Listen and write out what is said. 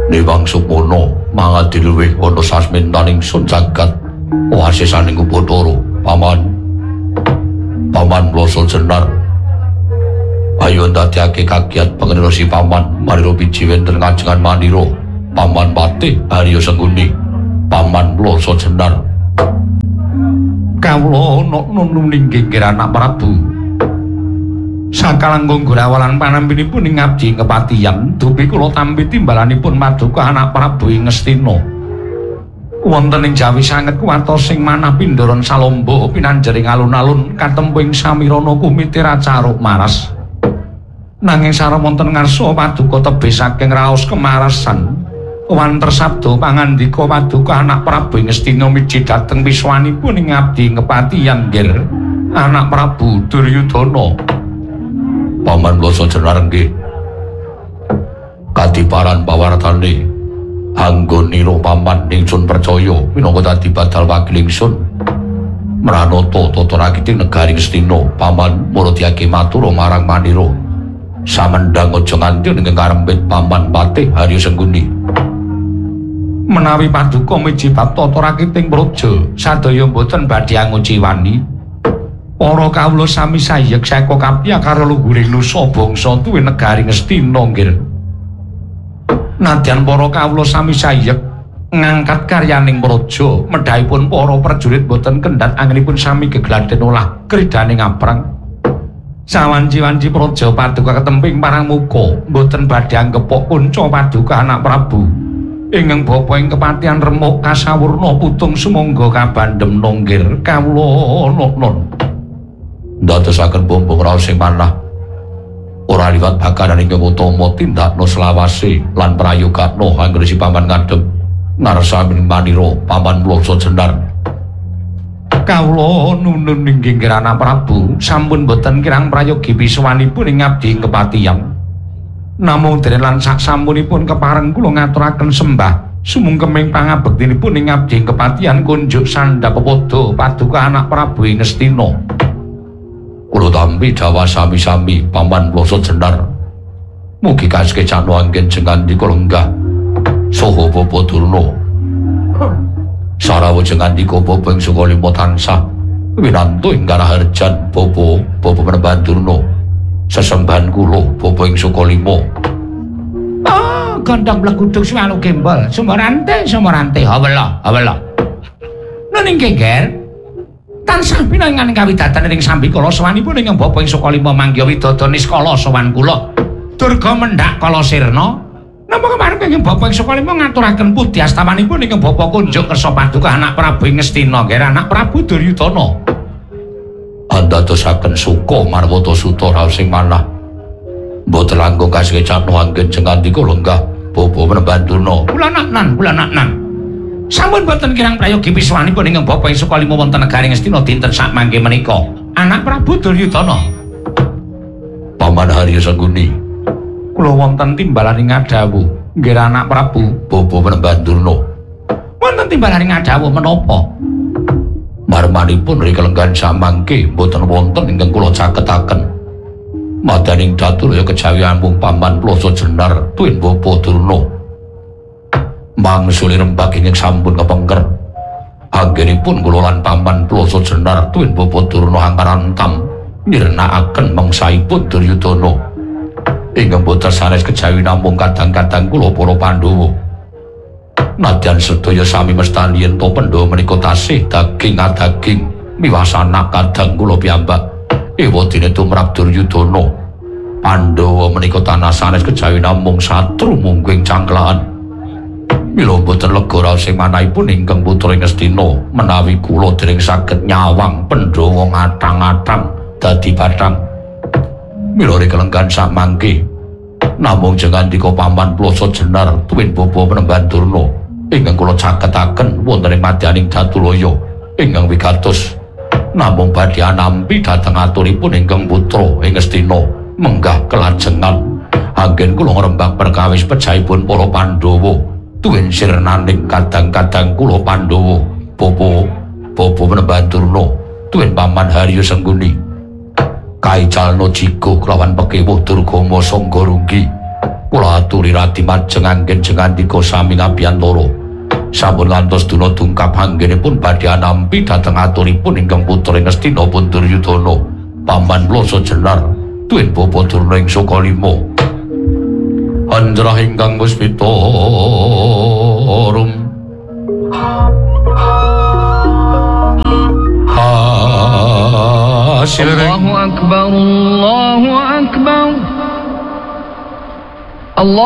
Niwang Sukmono mangadilwe ana sasmintaning sun jagat oasisaning Bathara paman Blasa Jenar ayo ndadekake kagiat pangenerasi paman marira biji wenten ngajengan manira paman Patih Harya Sengguni paman Blasa Jenar kawula nun ninggih anak Prabu sakalangkung gurawalan panampinipun ing abdi kepatihan dupi kula tampi timbalanipun Paduka anak Prabu ing Ngastina wonten ing Jawi sanget kuwatos sing manah Pindaran Salomba pinanjering alun-alun katempuing samirana kumiti Racaruk Maras nanging sareng wonten ngarsa Paduka tebih saking raos kemarasan wanter sabda pangandika Paduka anak Prabu ing Ngastina miji dhateng wiswanipun ing abdi kepatihan nggih anak Prabu Duryudana paman Blasa Jenar nggih kadiparan pawartane anggonira paman ingsun percaya minangka dadi badal wakil ingsun mranata tata rakiting negari Ngastina paman murudyake matur marang manira samendhang aja nganti ning karempit paman Patih Harya Sengguni menawi Paduka miji bab tata rakiting praja sadaya boten badhe anguci wani para kawula sami sayek saka kapya karo luhuring nusa bangsa tuwin negari Ngastina nggih. Nadyan para kawula sami sayek ngangkat karyaning praja, medhahipun para prajurit boten kendhat anginipun sami gegladen olah kridaning aprang. Sawanci-wanci praja Paduka ketemping parang muka, boten badhe anggepok kunca Paduka anak Prabu. Ingkang bapa ing kepatihan remuk kasawurna putung sumangga kabandhem nonggir kawula nun. Ndadosaken bombong raos sing manah ora liwat bakaran ingkang utama tindakna selawase lan prayogakna anggresi paman ngadhep ngarsaning manira paman Blasa Jenar kawula nunun inggih anak Prabu sampun boten kirang prayogi biswanipun ing abdi kepatihan namung dereng lan saksampunipun kepareng kula ngaturaken sembah sumungkeming pangabektinipun ing abdi kepatihan kunjuk sandhapada Paduka anak Prabu ing Ngastina kula tampi dawa sami-sami paman Blasa Jenar mugi kasekecana anggen jengandika lenggah saha Bapa Durna sarawa jengandika Bapa ing Sukalima tansah winantu ing karaharjan Bapa Penemban Durna sesembahan kula Bapa ing Sukalima gondhong bleguduk swalu gembol sumorante hawala nun inggih ger tansah pinangan kawidatan ing sambikala sawanipun ing Bapa ing Sukalima mangga widodha niskala sawan kula durga mendhak kala sirna napa kemarin ing Bapa ing Sukalima ngaturaken pudi astamanipun ing Bapa kunjuk kersa Paduka anak Prabu ing Ngastina nggih anak Prabu Duryudana andadosaken suka marwata suta raos sing manah mboten langkung kasekecana anggen jengandika lenggah Bapa Penemban Durna kula naknan sampun boten kirang prayogi piswanipun ing Bapa ing Sukalima wonten negari Ngastina dinten sak mangke menika anak Prabu Duryudana paman Harya Sengguni kula wonten timbalaning ngadawu nggih anak Prabu Bapa Penemban Durna wonten timbalaning ngadawu menapa marmanipun rikelenggan sak mangke boten wonten ingkang kula caketaken madaning datur ya kejawi amung paman Blasa Jenar tuwin Bapa Durna mangsuli rembag ingkang sampun kepengker anggenipun kula lan paman Blasa Jenar tuwin Bapa Durna angkarantam nyirnakaken mangsaipun Duryudana ingkang boten sanes kejawi namung kadang-kadang kula para Pandhawa nadyan sedaya sami mestani yen to Pandhawa menika tasih daging miwasana kadang kula piyambak ewadene tumrap Duryudana Pandhawa menika tanah sanes kejawi namung satru mungguing cangklaan mila boten lega raos sing manahipun ingkang putra ing Ngastina menawi kula dereng saged nyawang Pandhawa ngatang-atang dadi bathang mila rikelenggan sak mangke namung jengandika paman Blasa Jenar tuwin Bapa Penemban Durna ingkang kula caketaken wonten ing madyaning Datulaya ingkang wigatos namung badhe anampi dhateng aturipun ingkang putra ing Ngastina menggah kelajengan anggen kula ngrembak perkawis pejahipun para Pandhawa tuwin sirnaning kadang-kadang kula Pandhawa Bapa Penemban Durna tuwin paman Harya Sengguni kaicalna jigo kelawan pekewuh Durgama sangga rugi Kula aturi radi majeng anggen jengandika sami ngabiyantara. Sampun ngantos dina tungkap anggenipun badhe nampi dhateng aturipun ingkang putra Ngastina pun Duryudana. Paman Plasa Jenar tuwin Bapa Durna ing Sukalima. Anjrah ingkang Puspitarum. Allahu Akbar, Allahu Akbar.